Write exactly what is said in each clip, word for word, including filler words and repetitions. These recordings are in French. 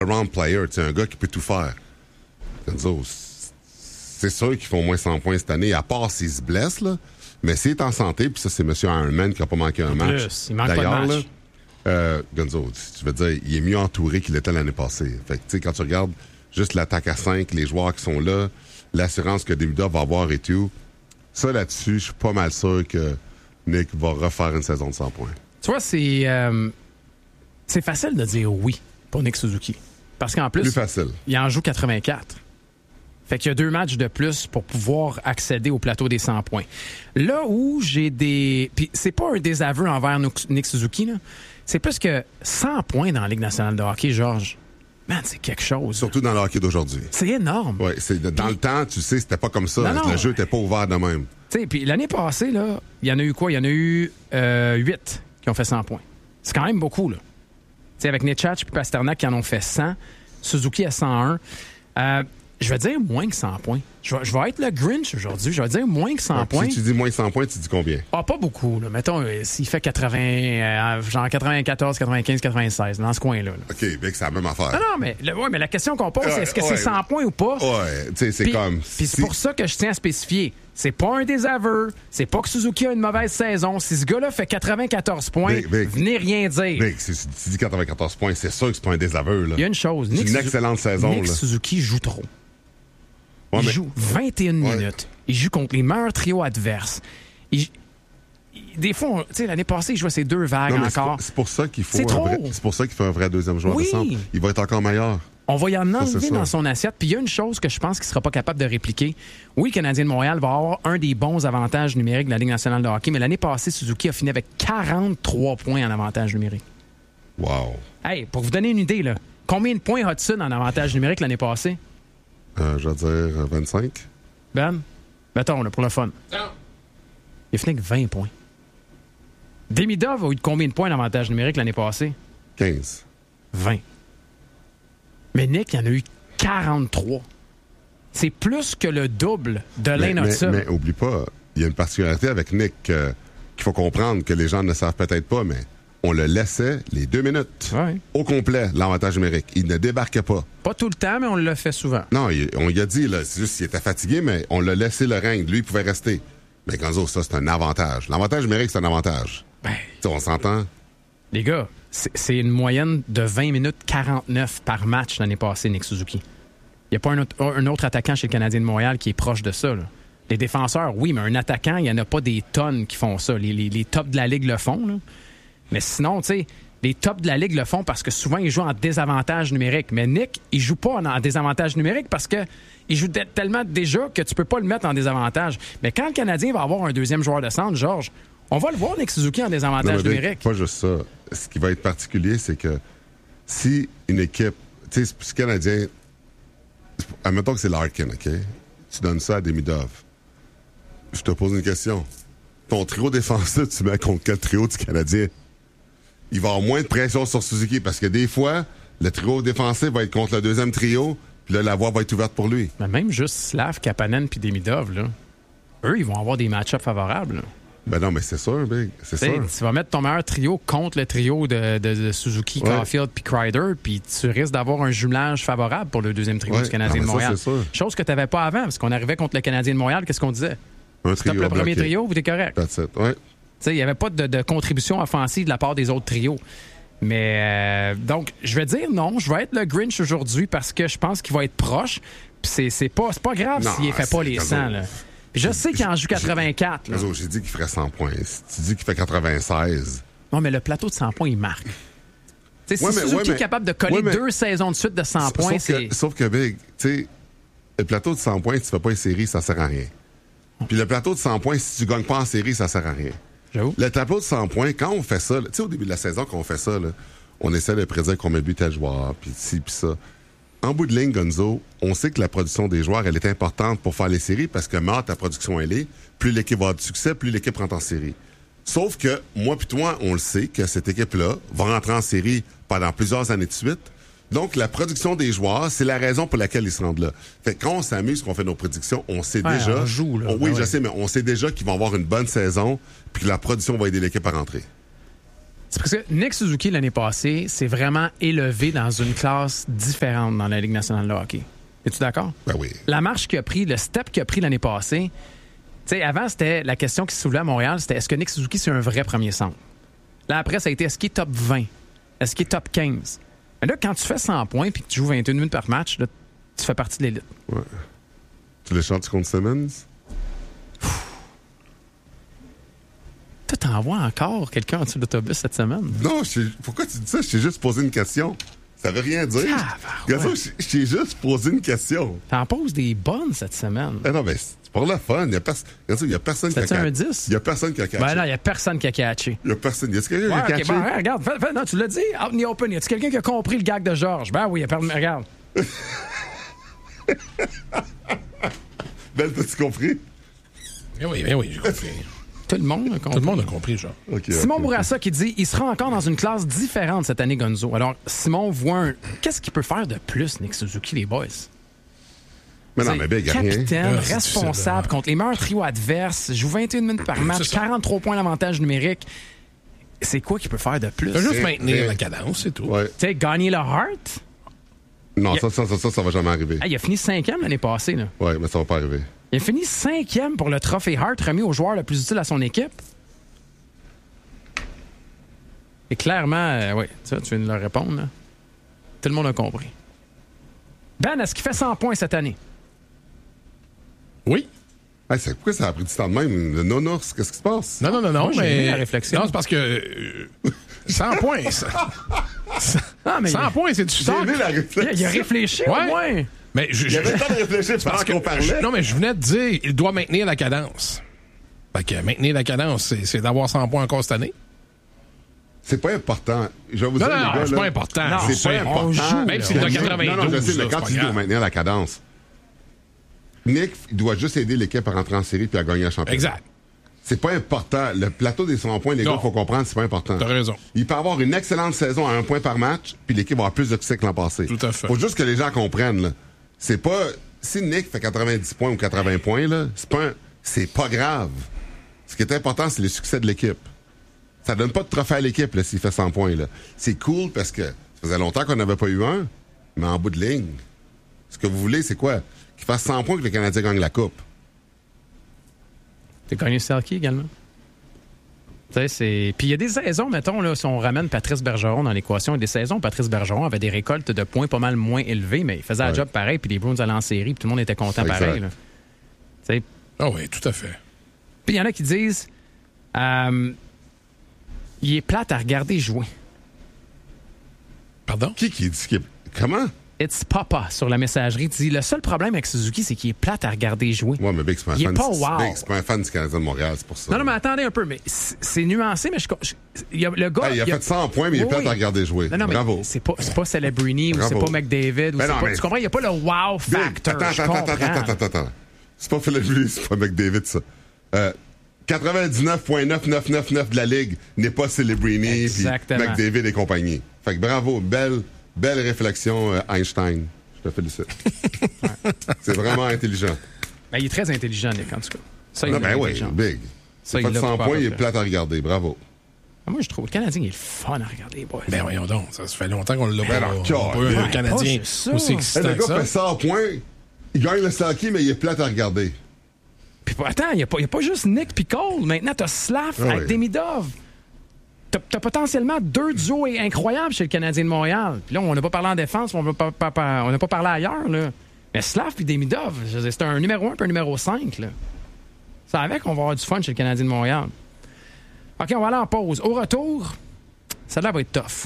all-around player, tu sais, un gars qui peut tout faire. Gonzo, c'est sûr qu'ils font moins cent points cette année, à part s'il se blesse, là. Mais s'il est en santé, puis ça, c'est M. Ironman qui n'a pas manqué un match. Plus, il manque pas de match. Là, euh, Gonzo, tu veux dire, il est mieux entouré qu'il était l'année passée. Fait que, tu sais, quand tu regardes juste l'attaque à cinq, les joueurs qui sont là, l'assurance que Demidov va avoir et tout, ça, là-dessus, je suis pas mal sûr que Nick va refaire une saison de cent points. Tu vois, c'est, euh, c'est facile de dire oui pour Nick Suzuki. Parce qu'en plus, plus facile. Il en joue quatre-vingt-quatre. Fait qu'il y a deux matchs de plus pour pouvoir accéder au plateau des cent points. Là où j'ai des... Puis c'est pas un désaveu envers Nick Suzuki, là. C'est plus que cent points dans la Ligue nationale de hockey, Georges. Man, c'est quelque chose. Surtout dans le hockey d'aujourd'hui. C'est énorme. Oui, c'est, dans puis, le temps, tu sais, c'était pas comme ça. Non, non, le jeu était pas ouvert de même. Tu sais, puis l'année passée, là, il y en a eu quoi? Il y en a eu euh, huit qui ont fait cent points. C'est quand même beaucoup, là. Tu sais, avec Nechatch et Pasternak qui en ont fait cent. Suzuki à cent un. Euh, je vais dire moins que cent points. Je vais, je vais être le Grinch aujourd'hui. Je vais dire moins que cent ouais, points. Si tu dis moins que cent points, tu dis combien? Ah, pas beaucoup. Là. Mettons, euh, s'il fait quatre-vingts, euh, genre quatre-vingt-quatorze, quatre-vingt-quinze, quatre-vingt-seize, dans ce coin-là. Là. OK, bien que c'est la même affaire. Non, non, mais, le, ouais, mais la question qu'on pose, ouais, c'est est-ce que ouais, c'est cent points ou pas? Ouais, tu sais, c'est pis, comme... Puis si... c'est pour ça que je tiens à spécifier. C'est pas un désaveu. C'est pas que Suzuki a une mauvaise saison. Si ce gars-là fait quatre-vingt-quatorze points, Big, big. venez rien dire. Big, si tu dis quatre-vingt-quatorze points, c'est sûr que c'est pas un désaveu. Là. Il y a une chose. C'est Nick une Suzu- excellente saison. Nick là. Suzuki joue trop. Ouais, il mais... joue vingt et une ouais. minutes. Il joue contre les meilleurs trios adverses. Il... Il... Des fois, tu sais, l'année passée, il jouait ses deux vagues non, mais encore. C'est pour, c'est pour ça qu'il faut c'est un trop. vrai... C'est pour ça qu'il fait un vrai deuxième joueur oui. de centre. Il va être encore meilleur. On va y en enlever ça, dans son assiette. Puis il y a une chose que je pense qu'il ne sera pas capable de répliquer. Oui, le Canadien de Montréal va avoir un des bons avantages numériques de la Ligue nationale de hockey, mais l'année passée, Suzuki a fini avec quarante-trois points en avantage numérique. Wow. Hey, pour vous donner une idée, là, combien de points Hudson en avantage numérique l'année passée? Euh, je vais dire vingt-cinq. Ben, mettons, là, pour le fun. Non. Il a fini avec vingt points. Demidov a eu combien de points en avantage numérique l'année passée? quinze. vingt. Mais Nick, il en a eu quarante-trois. C'est plus que le double de Mais, Lane mais, Hudson. mais oublie pas, il y a une particularité avec Nick euh, qu'il faut comprendre que les gens ne savent peut-être pas, mais on le laissait les deux minutes Ouais. au complet, l'avantage numérique. Il ne débarquait pas. Pas tout le temps, mais on le fait souvent. Non, il, on lui a dit, là, c'est juste qu'il était fatigué, mais on l'a laissé le règne. Lui, il pouvait rester. Mais Gonzo, ça, c'est un avantage. L'avantage numérique, c'est un avantage. Ben, T'sais, on s'entend? les gars, c'est, c'est une moyenne de vingt minutes quarante-neuf par match l'année passée, Nick Suzuki. Il n'y a pas un autre, un autre attaquant chez le Canadien de Montréal qui est proche de ça. Là. Les défenseurs, oui, mais un attaquant, il n'y en a pas des tonnes qui font ça. Les, les, les tops de la Ligue le font. Là. Mais sinon, tu sais, les tops de la Ligue le font parce que souvent, ils jouent en désavantage numérique. Mais Nick, il joue pas en désavantage numérique parce que il joue de- tellement déjà que tu peux pas le mettre en désavantage. Mais quand le Canadien va avoir un deuxième joueur de centre, Georges, on va le voir, Nick Suzuki, en désavantage Non, mais numérique. pas juste ça. Ce qui va être particulier, c'est que si une équipe... Tu sais, ce Canadien... Admettons que c'est Larkin, OK? Tu donnes ça à Demidov. Je te pose une question. Ton trio défensif, tu mets contre quel trio du Canadien? Il va avoir moins de pression sur Suzuki parce que des fois, le trio défensif va être contre le deuxième trio, puis là, la voie va être ouverte pour lui. Mais même juste Slav, Kapanen puis Demidov, là, eux, ils vont avoir des match-ups favorables. Là. Ben non, mais c'est sûr, Big. C'est T'sais, sûr. tu vas mettre ton meilleur trio contre le trio de, de, de Suzuki, Ouais. Caulfield puis Kreider, puis tu risques d'avoir un jumelage favorable pour le deuxième trio Ouais. du Canadien Non, de mais ça, Montréal. c'est sûr. Chose que tu n'avais pas avant, parce qu'on arrivait contre le Canadien de Montréal, qu'est-ce qu'on disait? Un Stop trio le premier bloqué. trio, vous êtes correct. That's it. Ouais. Il n'y avait pas de, de contribution offensive de la part des autres trios. Mais euh, donc, je vais dire non, je vais être le Grinch aujourd'hui parce que je pense qu'il va être proche. Puis c'est, c'est, pas, c'est pas grave Non, s'il ne fait pas c'est les Gazo. cent. Là. Puis je sais qu'il en joue quatre-vingt-quatre. là. Gazo, j'ai dit qu'il ferait cent points. Si tu dis qu'il fait quatre-vingt-seize... Non, mais le plateau de cent points, il marque. T'sais, si Ouais, mais- Suzuki ouais, mais- est capable de coller ouais, mais- deux saisons de suite de cent Sauf points, que- c'est... Sauf que, Big, tu sais, le plateau de cent points, si tu fais pas une série, ça sert à rien. Puis le plateau de cent points, si tu gagnes pas en série, ça sert à rien. J'avoue. Le tableau de cent points, quand on fait ça, tu sais, au début de la saison, quand on fait ça, là, on essaie de prédire combien de buts tel joueur, puis ci, puis ça. En bout de ligne, Gonzo, on sait que la production des joueurs, elle est importante pour faire les séries parce que meilleure ta production elle est, plus l'équipe va avoir de succès, plus l'équipe rentre en série. Sauf que, moi puis toi, on le sait que cette équipe-là va rentrer en série pendant plusieurs années de suite. Donc, la production des joueurs, c'est la raison pour laquelle ils se rendent là. Fait que quand on s'amuse, qu'on fait nos prédictions, on sait Ouais, déjà... on joue, là. on- oui, Ben je ouais. sais, mais on sait déjà qu'ils vont avoir une bonne saison puis que la production va aider l'équipe à rentrer. C'est parce que Nick Suzuki, l'année passée, s'est vraiment élevé dans une classe différente dans la Ligue nationale de hockey. Es-tu d'accord? Ben oui. La marche qu'il a pris, le step qu'il a pris l'année passée, tu sais, avant, c'était la question qui se soulevait à Montréal, c'était est-ce que Nick Suzuki, c'est un vrai premier centre? Là, après, ça a été est-ce qu'il est top vingt? Est-ce qu'il est top quinze? Mais là, quand tu fais cent points et que tu joues vingt et une minutes par match, là, tu fais partie de l'élite. Ouais. Tu le chantes contre Simmons? Toi, t'envoies encore quelqu'un en dessous de l'autobus cette semaine? Non, je pourquoi tu dis ça? Je t'ai juste posé une question. Ça veut rien dire. Ah, ben ouais. Gazo, je je t'ai juste posé une question. T'en poses des bonnes cette semaine. Eh non, mais c'est pour le fun. Il y a, pers- Gazo, il y a personne qui a C'était-tu un catché. dix? Il y a personne qui a catché. Ben non, il n'y a personne qui a catché. Il y a personne. Y a-t-il quelqu'un Ouais, qui a ok, catché? bon, regarde, fais- fais- non, tu l'as dit, out in the open. Y a-tu quelqu'un qui a compris le gag de Georges? Ben oui, il a perdu. Regarde. Ben, t'as-tu compris? Ben oui, ben oui, j'ai compris. Tout le monde a compris. Tout le monde a compris, genre. Okay, Simon okay, Bourassa qui dit il sera encore dans une classe différente cette année, Gonzo. Alors, Simon voit un. Qu'est-ce qu'il peut faire de plus, Nick Suzuki, les boys? Mais non, T'sais, mais ben, il y a rien. capitaine, Ah, c'est responsable difficile, contre les meilleurs trios adverses, joue vingt et une minutes par match, C'est ça. quarante-trois points d'avantage numérique. C'est quoi qu'il peut faire de plus? Tu veux juste Rien, maintenir rien. la cadence, c'est tout. Ouais. Tu sais, gagner le Heart? Non, Il y a- ça, ça, ça, ça, ça va jamais arriver. Hey, il a fini cinquième l'année passée. Là. Ouais, mais ça va pas arriver. Il a fini cinquième pour le trophée Hart remis au joueur le plus utile à son équipe. Et clairement, euh, oui, ça, tu viens de leur répondre. Là. Tout le monde a compris. Ben, est-ce qu'il fait cent points cette année? Oui. Hey, c'est, pourquoi ça a pris du temps de même? Le non-ours, qu'est-ce qui se passe? Non, non, non, non, Moi, j'ai mais. aimé la réflexion. Non, c'est parce que. euh, cent points, ça. Ah, mais cent points, c'est du J'ai stock. aimé la il, a, réflexion. il a réfléchi au Ouais. moins. Mais je, Il y je- avait le temps de réfléchir pendant parce que- qu'on parlait. Non, mais je venais de dire, il doit maintenir la cadence. Fait que maintenir la cadence, c'est, c'est d'avoir cent points encore cette année. C'est pas important. Je vais vous Non, dire, non, les non, gars, c'est là, pas important. Non, Je C'est pas sais. important. on joue, Même s'il est Non, à non, quatre-vingt-douze. Non, non, je sais, mais là, quand c'est tu dis pas qu'il grave. faut maintenir la cadence, Nick, il doit juste aider l'équipe à rentrer en série puis à gagner la championnat. Exact. C'est pas important. Le plateau des cent points, les Non. gars, il faut comprendre, c'est pas important. T'as raison. Il peut avoir une excellente saison à un point par match, puis l'équipe va avoir plus de succès que l'an passé. Tout à fait. Faut juste que les gens comprennent, là. C'est pas... Si Nick fait quatre-vingt-dix points ou quatre-vingts points, là, c'est pas un- c'est pas grave. Ce qui est important, c'est le succès de l'équipe. Ça donne pas de trophée à l'équipe, là, s'il fait cent points, là. C'est cool parce que ça faisait longtemps qu'on n'avait pas eu un, mais en bout de ligne, ce que vous voulez, c'est quoi? Qu'il fasse cent points que le Canadien gagne la Coupe. T'as gagné le Selkie également. Tu sais, c'est. Puis il y a des saisons, mettons, là, si on ramène Patrice Bergeron dans l'équation, il y a des saisons où Patrice Bergeron avait des récoltes de points pas mal moins élevées, mais il faisait Ouais. la job pareil, puis les Bruins allaient en série, puis tout le monde était content Exact. pareil. là. Tu sais. Ah oui, tout à fait. Puis il y en a qui disent euh, il est plate à regarder jouer. Pardon? Qui qui dit qu'il est... Comment? It's Papa sur la messagerie dit le seul problème avec Suzuki, c'est qu'il est plate à regarder jouer. Ouais, mais Big, c'est pas un Il est fan. pas du- wow. Big, c'est pas un fan du Canadien de Montréal, c'est pour ça. Non, non, mais attendez un peu, mais c'est c'est nuancé, mais je, je- il y a, le gars. Hey, il a fait cent points, mais il est Oui, plate oui. à regarder jouer. Non, non, mais Bravo. c'est pas, c'est pas Celebrini ou Bravo. c'est pas McDavid. Ou Ben c'est non, pas, mais- Tu comprends? Il n'y a pas le wow Big, factor. attends, je attends, attends, comprends. attends, attends, attends. C'est pas Philippe Julie, c'est pas McDavid, ça. Euh, quatre-vingt-dix-neuf virgule neuf neuf neuf neuf de la Ligue n'est pas Celebrini puis Exactement. McDavid et compagnie. Fait que bravo, belle, belle réflexion, euh, Einstein. Je te félicite. C'est vraiment intelligent. Ben, il est très intelligent, Nick, en tout cas. Ça, il Non, est ben oui, intelligent. Big. Ça, Il il fait l'a cent pas points, il est fait. plate à regarder. Bravo. Ah, moi, je trouve le Canadien, il est le fun à regarder, boys. Ben voyons donc, ça se fait longtemps qu'on l'a Ben pas, non, on car- pas eu un Ouais, Canadien pas juste ça. aussi Hey, excitant le que gars ça. fait cent points, il gagne le Stanley, mais il est plate à regarder. Puis attends, il n'y a, pas- y a pas juste Nick puis Cole. Maintenant, t'as Slav Ah avec oui. Demidov. T'as, t'as potentiellement deux duos incroyables chez le Canadien de Montréal. Puis là, on n'a pas parlé en défense, on n'a pas, pas- pas- on n'a pas parlé ailleurs. Là. Mais Slav et Demidov, je veux dire, c'est un numéro un et un numéro cinq. Là. Ça avec, on va avoir du fun chez le Canadien de Montréal. OK, on va aller en pause. Au retour, ça là va être tough.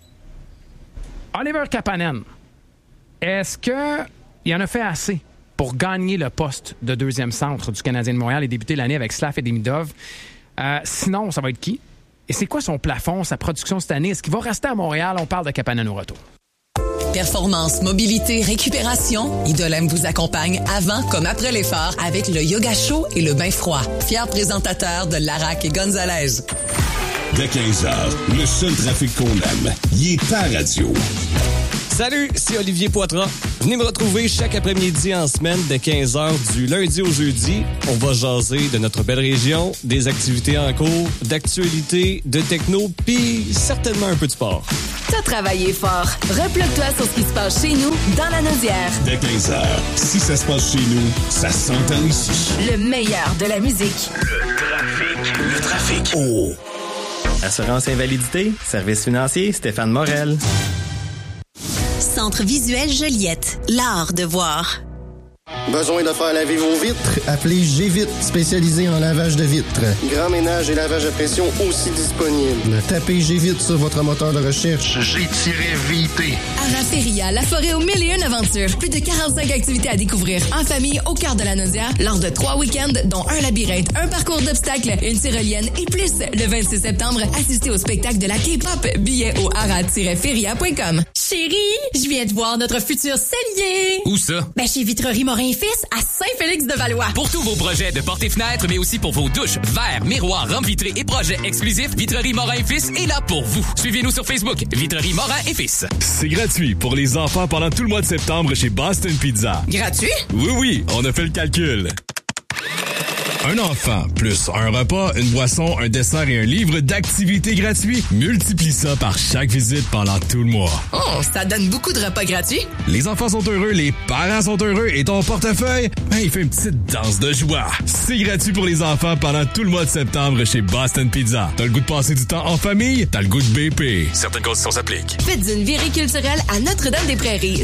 Oliver Kapanen, est-ce qu'il en a fait assez pour gagner le poste de deuxième centre du Canadien de Montréal et débuter l'année avec Slav et Demidov? Euh, sinon, ça va être qui? Et c'est quoi son plafond, sa production cette année? Est-ce qu'il va rester à Montréal? On parle de Kapanen au retour. Performance, mobilité, récupération, Idolem vous accompagne avant comme après l'effort avec le yoga chaud et le bain froid. Fier présentateur de Larac et Gonzalez. Dès quinze heures, le seul trafic qu'on aime, il est à radio. Salut, c'est Olivier Poitras. Venez me retrouver chaque après-midi en semaine de quinze heures du lundi au jeudi. On va jaser de notre belle région, des activités en cours, d'actualité, de techno, puis certainement un peu de sport. T'as travaillé fort. Replug-toi sur ce qui se passe chez nous, dans la Naudière. Dès quinze heures, si ça se passe chez nous, ça s'entend ici. Le meilleur de la musique. Le trafic. Le trafic. Oh! Assurance invalidité, service financier, Stéphane Morel. Centre visuel Joliette, l'art de voir. Besoin de faire laver vos vitres? Appelez G-Vite, spécialisé en lavage de vitres. Grand ménage et lavage à pression aussi disponible. Tapez G-Vite sur votre moteur de recherche. G-V T. Araferia, la forêt aux mille et une aventures. Plus de quarante-cinq activités à découvrir en famille au cœur de la Naudière lors de trois week-ends, dont un labyrinthe, un parcours d'obstacles, une tyrolienne et plus. Le vingt-six septembre, assistez au spectacle de la K-pop. Billets au ara tiret feria point com. Chérie, je viens de voir notre futur cellier. Où ça? Ben, chez Vitrerie Morin-Fils à Saint-Félix-de-Valois. Pour tous vos projets de portes et fenêtres, mais aussi pour vos douches, verres, miroirs, rampes vitrées et projets exclusifs, Vitrerie Morin et Fils est là pour vous. Suivez-nous sur Facebook, Vitrerie Morin et Fils. C'est gratuit pour les enfants pendant tout le mois de septembre chez Boston Pizza. Gratuit? Oui, oui, on a fait le calcul. Un enfant, plus un repas, une boisson, un dessert et un livre d'activités gratuits, multiplie ça par chaque visite pendant tout le mois. Oh, ça donne beaucoup de repas gratuits. Les enfants sont heureux, les parents sont heureux et ton portefeuille, ben, il fait une petite danse de joie. C'est gratuit pour les enfants pendant tout le mois de septembre chez Boston Pizza. T'as le goût de passer du temps en famille? T'as le goût de B P. Certaines conditions s'appliquent. Faites une virée culturelle à Notre-Dame-des-Prairies.